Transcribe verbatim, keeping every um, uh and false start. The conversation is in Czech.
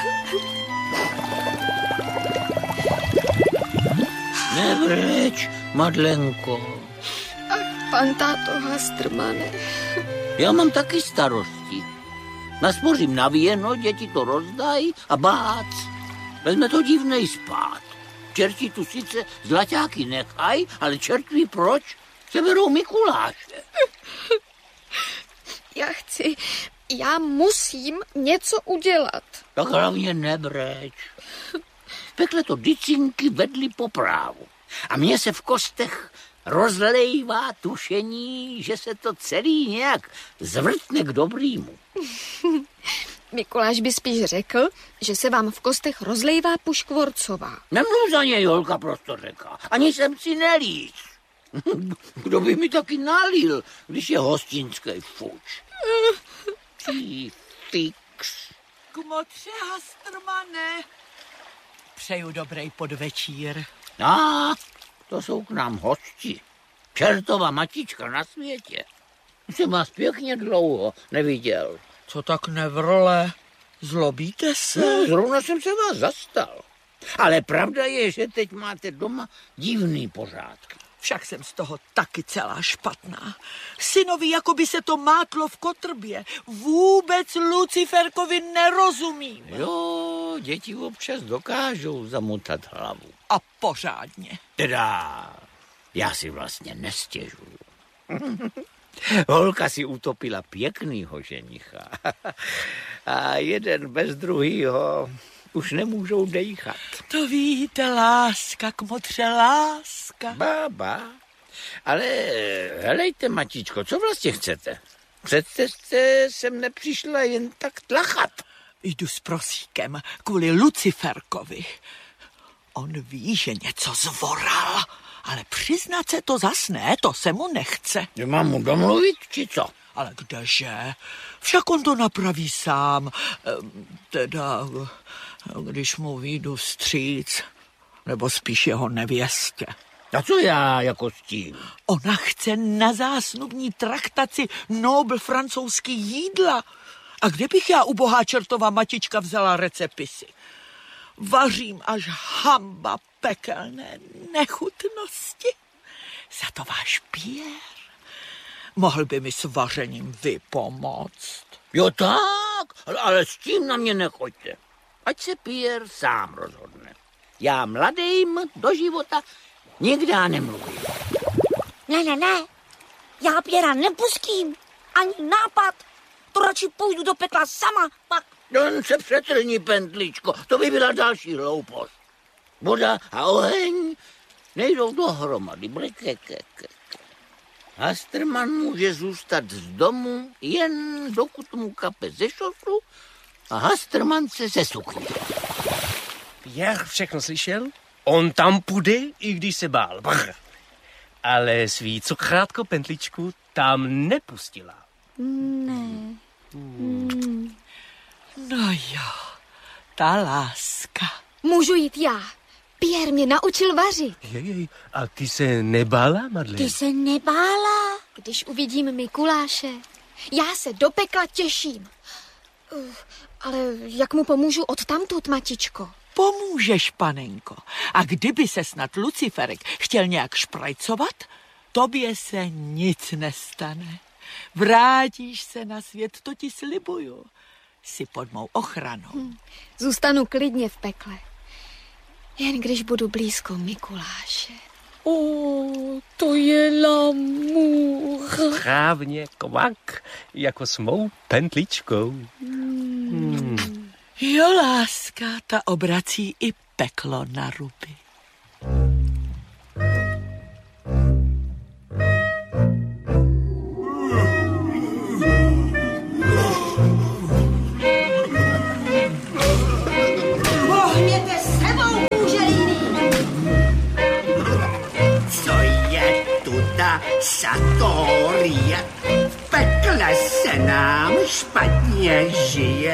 Nebreč, Madlenko. Ach, pan táto Hastrmane. Já mám taky starosti. Naspořím na víno, děti to rozdají a bác. Vezme to divnej spát. Čerti tu sice zlaťáky nechaj, ale čert ví proč. Seberou Mikuláše. Já chci, já musím něco udělat. Tak hlavně nebreč. V pekle to dycinky vedly po právu. A mně se v kostech rozlejvá tušení, že se to celý nějak zvrtne k dobrýmu. Mikuláš by spíš řekl, že se vám v kostech rozlejvá puškvorcová. Nemluv za něj, holka prostořeka. Ani jsem si nelíz. Kdo by mi taky nalil, když je hostinský fuč? Ty fix. Kmotře Hastrmane, přeju dobrý podvečír. A to jsou k nám hosti. Čertova matička na světě. Jsem vás pěkně dlouho neviděl. Co tak nevrle? Zlobíte se? No, zrovna jsem se vás zastal. Ale pravda je, že teď máte doma divný pořádky. Však jsem z toho taky celá špatná. Synovi, jako by se to mátlo v kotrbě. Vůbec Luciferkovi nerozumím. Jo, děti občas dokážou zamotat hlavu. A pořádně. Teda, já si vlastně nestěžuju. Holka si utopila pěknýho ženicha. A jeden bez druhýho už nemůžou dejchat. To víte, láska, kmotře, láska. Bába, ale helejte, matičko, co vlastně chcete? Přece jste sem nepřišla jen tak tlachat. Jdu s prosíkem kvůli Luciferkovi. On ví, že něco zvoral, ale přiznat se to zas ne, to se mu nechce. Mám mu domluvit, či co? Ale kdeže? Však on to napraví sám. Teda, když mu vyjdu vstříc, nebo spíš jeho nevěstě. A co já jako s tím? Ona chce na zásnubní traktaci Nobel francouzský jídla. A kde bych já, ubohá čertová matička, vzala recepisy? Vařím až hamba pekelné nechutnosti. Za to váš Pierre mohl by mi s vařením vypomoct. Jo tak, ale s tím na mě nechoďte. Ať se Pierre sám rozhodne. Já mladým do života nikdy nemluvím. Ne, ne, ne, já Pierra nepustím. Ani nápad. To radši půjdu do pekla sama, pak... Jen se přetrní, pendličko, to by byla další hloupost. Voda a oheň nejdou dohromady. Hastrman může zůstat z domu, jen dokud mu kape ze šosu a Hastrman se sesukne. Pierre všechno slyšel? On tam půjde, i když se bál. Brr. Ale svý cukrátko pendličku tam nepustila. Ne. Hmm. No jo, ta láska. Můžu jít já. Pierre mě naučil vařit. Jej, a ty se nebála, Madeleine? Ty se nebála? Když uvidím Mikuláše. Já se do pekla těším. Uh, ale jak mu pomůžu odtamtud, matičko? Pomůžeš, panenko. A kdyby se snad Luciferek chtěl nějak šprajcovat, tobě se nic nestane. Vrátíš se na svět, to ti slibuju. Jsi pod mou ochranou. Hmm. Zůstanu klidně v pekle. Jen když budu blízko Mikuláše. O, to je l'amour. Správně kvak, jako s mou pendličkou. Hmm. Hmm. Jo, láska, ta obrací i peklo na ruby. Mohněte sebou, muželíny! Co je tu ta satorie? V pekle se nám špatně žije.